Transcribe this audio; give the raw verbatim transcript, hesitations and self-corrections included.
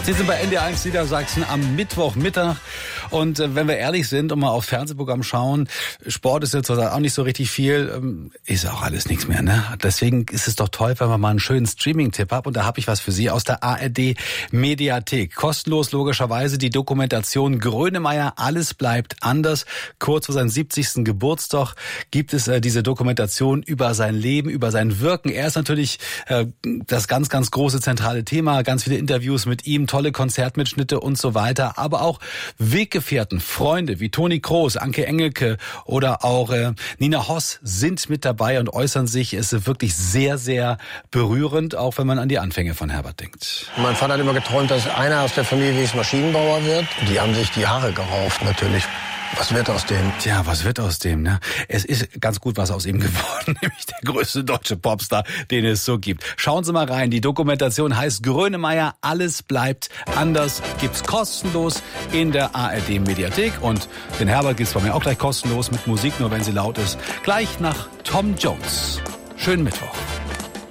Sie sind bei N D R eins Niedersachsen am Mittwochmittag. Und äh, wenn wir ehrlich sind und mal aufs Fernsehprogramm schauen, Sport ist jetzt auch nicht so richtig viel, ähm, ist auch alles nichts mehr, ne? Deswegen ist es doch toll, wenn wir mal einen schönen Streaming-Tipp haben. Und da habe ich was für Sie aus der A R D-Mediathek. Kostenlos logischerweise die Dokumentation Grönemeyer, alles bleibt anders. Kurz vor seinem siebzigsten Geburtstag gibt es äh, diese Dokumentation über sein Leben, über sein Wirken. Er ist natürlich äh, das ganz, ganz große zentrale Thema. Ganz viele Interviews mit ihm, tolle Konzertmitschnitte und so weiter. Aber auch Weggefährten, Freunde wie Toni Kroos, Anke Engelke oder auch äh, Nina Hoss sind mit dabei und äußern sich. Es ist wirklich sehr, sehr berührend, auch wenn man an die Anfänge von Herbert denkt. Mein Vater hat immer geträumt, dass einer aus der Familie Maschinenbauer wird. Die haben sich die Haare gerauft natürlich. Was wird aus dem? Tja, was wird aus dem, ne? Es ist ganz gut was aus ihm geworden, nämlich der größte deutsche Popstar, den es so gibt. Schauen Sie mal rein, die Dokumentation heißt Grönemeyer, alles bleibt anders. Gibt's kostenlos in der A R D-Mediathek und den Herbert gibt's bei mir auch gleich kostenlos mit Musik, nur wenn sie laut ist. Gleich nach Tom Jones. Schönen Mittwoch.